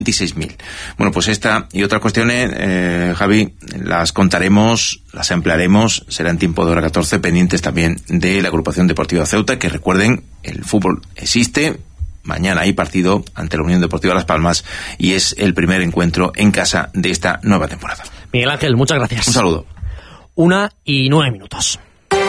26.000. Bueno, pues esta y otras cuestiones, Javi, las contaremos, las emplearemos, será en tiempo de hora 14, pendientes también de la Agrupación Deportiva Ceuta, que recuerden, el fútbol existe, mañana hay partido ante la Unión Deportiva Las Palmas y es el primer encuentro en casa de esta nueva temporada. Miguel Ángel, muchas gracias. Un saludo. 1:09.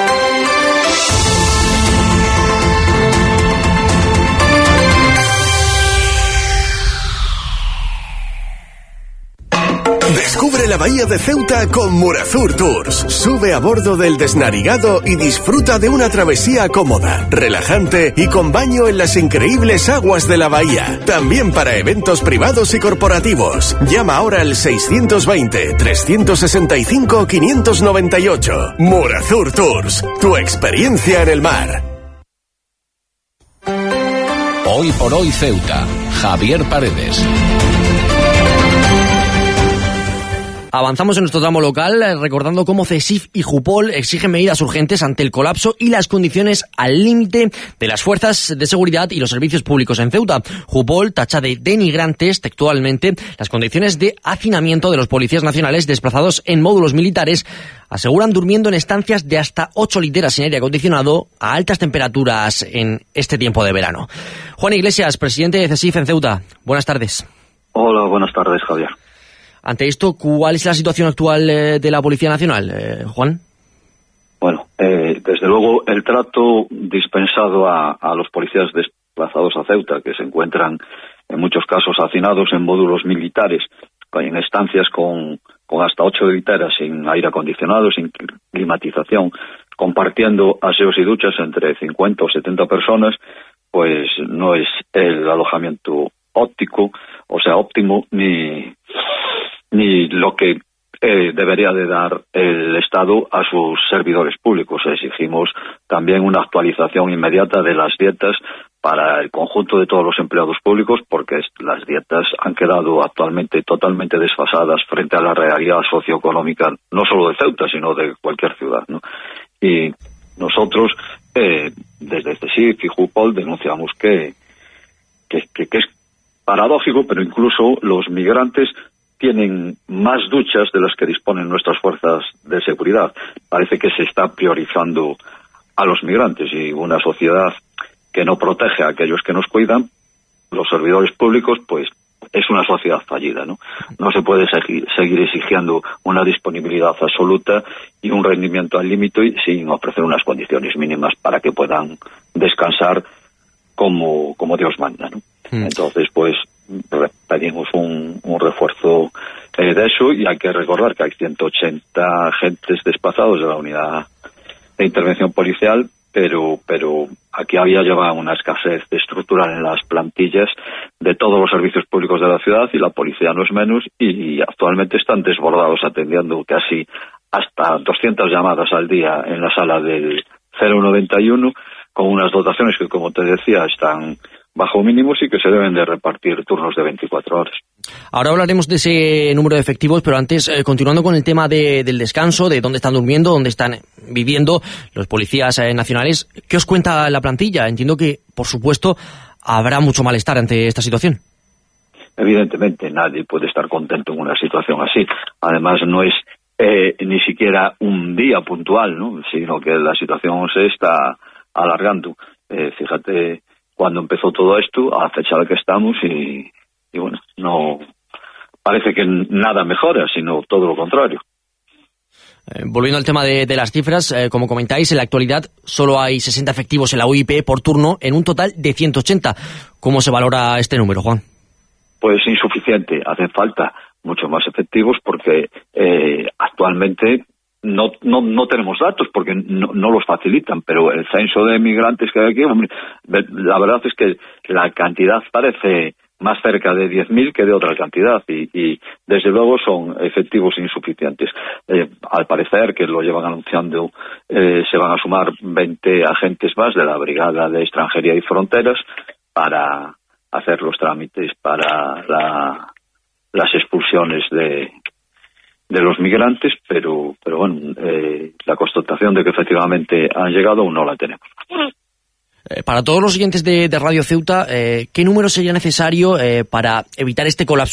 Descubre la bahía de Ceuta con Murazur Tours. Sube a bordo del Desnarigado y disfruta de una travesía cómoda, relajante y con baño en las increíbles aguas de la bahía. También para eventos privados y corporativos. Llama ahora al 620-365-598. Murazur Tours, tu experiencia en el mar. Hoy por hoy Ceuta, Javier Paredes. Avanzamos en nuestro tramo local recordando cómo CESIF y Jupol exigen medidas urgentes ante el colapso y las condiciones al límite de las fuerzas de seguridad y los servicios públicos en Ceuta. Jupol tacha de denigrantes textualmente las condiciones de hacinamiento de los policías nacionales desplazados en módulos militares. Aseguran durmiendo en estancias de hasta 8 literas sin aire acondicionado a altas temperaturas en este tiempo de verano. Juan Iglesias, presidente de CESIF en Ceuta. Buenas tardes. Hola, buenas tardes, Javier. Ante esto, ¿cuál es la situación actual de la Policía Nacional, Juan? Bueno, desde luego el trato dispensado a los policías desplazados a Ceuta, que se encuentran en muchos casos hacinados en módulos militares, en estancias con hasta 8 literas, sin aire acondicionado, sin climatización, compartiendo aseos y duchas entre 50 o 70 personas, pues no es el alojamiento óptimo, ni lo que debería de dar el Estado a sus servidores públicos. Exigimos también una actualización inmediata de las dietas para el conjunto de todos los empleados públicos, porque las dietas han quedado actualmente totalmente desfasadas frente a la realidad socioeconómica, no solo de Ceuta, sino de cualquier ciudad, ¿no? Y nosotros, desde CESIF y Jupol, denunciamos que es paradójico, pero incluso los migrantes tienen más duchas de las que disponen nuestras fuerzas de seguridad. Parece que se está priorizando a los migrantes, y una sociedad que no protege a aquellos que nos cuidan, los servidores públicos, pues es una sociedad fallida, ¿no? No se puede seguir exigiendo una disponibilidad absoluta y un rendimiento al límite sin ofrecer unas condiciones mínimas para que puedan descansar como Dios manda, ¿no? Entonces, pues pedimos un refuerzo de eso, y hay que recordar que hay 180 agentes desplazados de la unidad de intervención policial, pero aquí había llevado una escasez estructural en las plantillas de todos los servicios públicos de la ciudad, y la policía no es menos, y actualmente están desbordados atendiendo casi hasta 200 llamadas al día en la sala del 091, con unas dotaciones que, como te decía, están bajo mínimos y que se deben de repartir turnos de 24 horas. Ahora hablaremos de ese número de efectivos, pero antes, continuando con el tema del descanso, de dónde están durmiendo, dónde están viviendo los policías nacionales, ¿qué os cuenta la plantilla? Entiendo que, por supuesto, habrá mucho malestar ante esta situación. Evidentemente, nadie puede estar contento en una situación así. Además, no es ni siquiera un día puntual, ¿no?, sino que la situación se está alargando. Fíjate cuando empezó todo esto, a la fecha en la que estamos, y bueno, no parece que nada mejora, sino todo lo contrario. Volviendo al tema de las cifras, como comentáis, en la actualidad solo hay 60 efectivos en la UIP por turno, en un total de 180. ¿Cómo se valora este número, Juan? Pues insuficiente. Hacen falta mucho más efectivos, porque actualmente no tenemos datos, porque no los facilitan, pero el censo de migrantes que hay aquí, la verdad es que la cantidad parece más cerca de 10.000 que de otra cantidad, y desde luego son efectivos insuficientes. Al parecer, que lo llevan anunciando, se van a sumar 20 agentes más de la Brigada de Extranjería y Fronteras para hacer los trámites para las expulsiones de los migrantes, pero bueno, la constatación de que efectivamente han llegado aún no la tenemos. para todos los oyentes de Radio Ceuta, ¿qué número sería necesario para evitar este colapso